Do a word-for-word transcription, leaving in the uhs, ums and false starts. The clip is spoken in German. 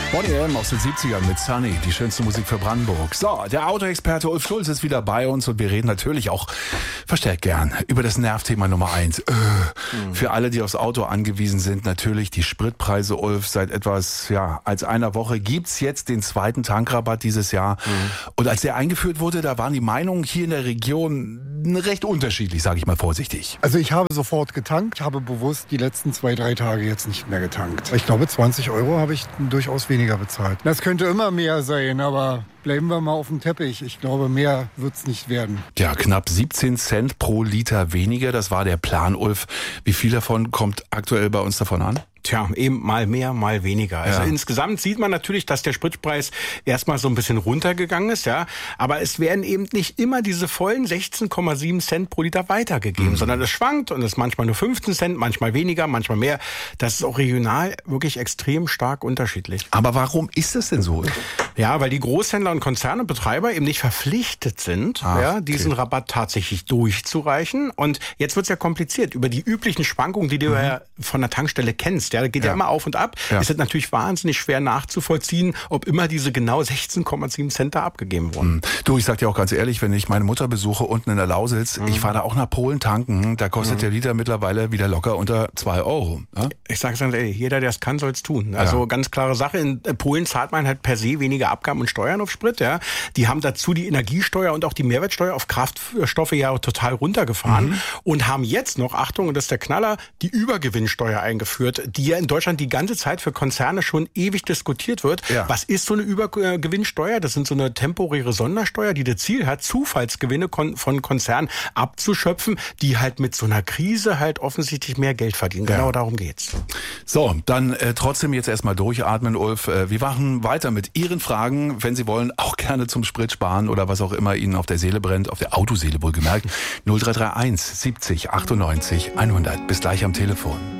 Bonnie M. aus den siebzigern mit Sunny, die schönste Musik für Brandenburg. So, der Autoexperte Ulf Schulz ist wieder bei uns und wir reden natürlich auch verstärkt gern über das Nervthema Nummer eins. Äh, mhm. Für alle, die aufs Auto angewiesen sind, natürlich die Spritpreise, Ulf. Seit etwas ja als einer Woche gibt's jetzt den zweiten Tankrabatt dieses Jahr. Mhm. Und als der eingeführt wurde, da waren die Meinungen hier in der Region recht unterschiedlich, sage ich mal vorsichtig. Also ich habe sofort getankt, habe bewusst die letzten zwei, drei Tage jetzt nicht mehr getankt. Ich glaube, zwanzig Euro habe ich durchaus weniger bezahlt. Das könnte immer mehr sein, aber bleiben wir mal auf dem Teppich. Ich glaube, mehr wird's nicht werden. Ja, knapp siebzehn Cent pro Liter weniger, das war der Plan, Ulf. Wie viel davon kommt aktuell bei uns davon an? Tja, eben mal mehr, mal weniger. Also ja. Insgesamt sieht man natürlich, dass der Spritpreis erstmal so ein bisschen runtergegangen ist, ja. Aber es werden eben nicht immer diese vollen sechzehn Komma sieben Cent pro Liter weitergegeben, mhm. sondern es schwankt und es ist manchmal nur fünfzehn Cent, manchmal weniger, manchmal mehr. Das ist auch regional wirklich extrem stark unterschiedlich. Aber warum ist das denn so? Ja, weil die Großhändler und Konzerne und Betreiber eben nicht verpflichtet sind, Ach, ja, diesen okay. Rabatt tatsächlich durchzureichen. Und jetzt wird's ja kompliziert. Über die üblichen Schwankungen, die du mhm. ja von der Tankstelle kennst, ja, da geht ja, ja immer auf und ab. Ja. Es ist natürlich wahnsinnig schwer nachzuvollziehen, ob immer diese genau sechzehn Komma sieben Cent da abgegeben wurden. Mhm. Du, ich sag dir auch ganz ehrlich, wenn ich meine Mutter besuche unten in der Lausitz, mhm. ich fahre da auch nach Polen tanken, da kostet mhm. der Liter mittlerweile wieder locker unter zwei Euro. Ja? Ich sage ganz ehrlich, jeder, der es kann, soll es tun. Also ja. ganz klare Sache, in Polen zahlt man halt per se weniger Abgaben und Steuern auf Sprit. Ja. Die haben dazu die Energiesteuer und auch die Mehrwertsteuer auf Kraftstoffe ja total runtergefahren mhm. und haben jetzt noch, Achtung, und das ist der Knaller, die Übergewinnsteuer eingeführt, die ja in Deutschland die ganze Zeit für Konzerne schon ewig diskutiert wird. Ja. Was ist so eine Übergewinnsteuer? Das sind so eine temporäre Sondersteuer, die das Ziel hat, Zufallsgewinne von Konzernen abzuschöpfen, die halt mit so einer Krise halt offensichtlich mehr Geld verdienen. Genau ja. darum geht's. So, dann äh, trotzdem jetzt erstmal durchatmen, Ulf. Äh, wir machen weiter mit Ihren Fragen, wenn Sie wollen, auch gerne zum Sprit sparen oder was auch immer Ihnen auf der Seele brennt, auf der Autoseele wohlgemerkt. null drei drei eins siebzig achtundneunzig hundert. Bis gleich am Telefon.